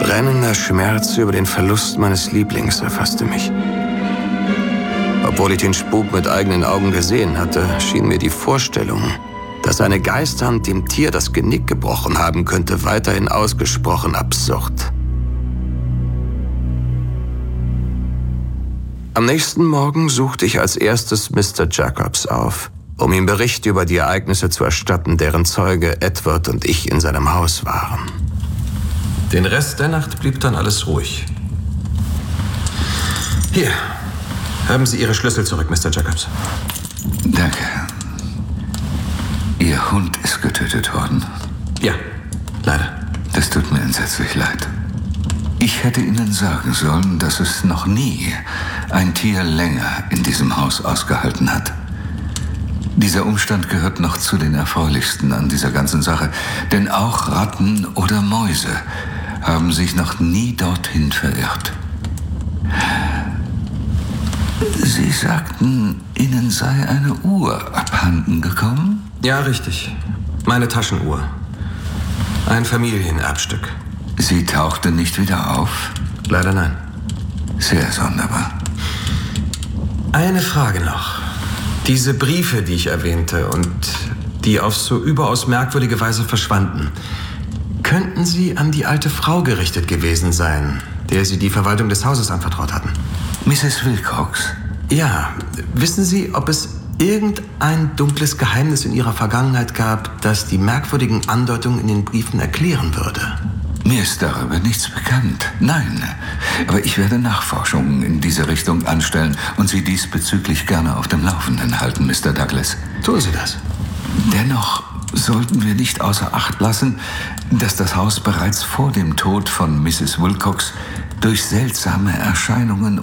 Brennender Schmerz über den Verlust meines Lieblings erfasste mich. Obwohl ich den Spuk mit eigenen Augen gesehen hatte, schien mir die Vorstellung, dass eine Geisterhand dem Tier das Genick gebrochen haben könnte, weiterhin ausgesprochen absurd. Am nächsten Morgen suchte ich als erstes Mr. Jacobs auf, um ihm Bericht über die Ereignisse zu erstatten, deren Zeuge Edward und ich in seinem Haus waren. Den Rest der Nacht blieb dann alles ruhig. Hier, haben Sie Ihre Schlüssel zurück, Mr. Jacobs. Danke. Ihr Hund ist getötet worden. Ja, leider. Das tut mir entsetzlich leid. Ich hätte Ihnen sagen sollen, dass es noch nie ein Tier länger in diesem Haus ausgehalten hat. Dieser Umstand gehört noch zu den erfreulichsten an dieser ganzen Sache, denn auch Ratten oder Mäuse haben sich noch nie dorthin verirrt. Sie sagten, Ihnen sei eine Uhr abhanden gekommen? Ja, richtig. Meine Taschenuhr. Ein Familienerbstück. Sie tauchte nicht wieder auf? Leider nein. Sehr sonderbar. Eine Frage noch. Diese Briefe, die ich erwähnte und die auf so überaus merkwürdige Weise verschwanden, könnten sie an die alte Frau gerichtet gewesen sein, der Sie die Verwaltung des Hauses anvertraut hatten? Mrs. Wilcox? Ja. Wissen Sie, ob es irgendein dunkles Geheimnis in Ihrer Vergangenheit gab, das die merkwürdigen Andeutungen in den Briefen erklären würde? Mir ist darüber nichts bekannt. Nein, aber ich werde Nachforschungen in diese Richtung anstellen und Sie diesbezüglich gerne auf dem Laufenden halten, Mr. Douglas. Tun Sie das. Dennoch sollten wir nicht außer Acht lassen, dass das Haus bereits vor dem Tod von Mrs. Wilcox durch seltsame Erscheinungen